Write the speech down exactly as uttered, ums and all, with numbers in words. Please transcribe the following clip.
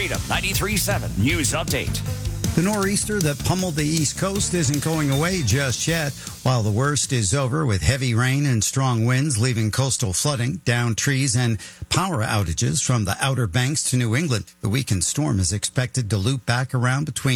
Freedom ninety-three point seven News Update. The nor'easter that pummeled the East Coast isn't going away just yet. While the worst is over with heavy rain and strong winds leaving coastal flooding, downed trees, and power outages from the Outer Banks to New England, the weakened storm is expected to loop back around between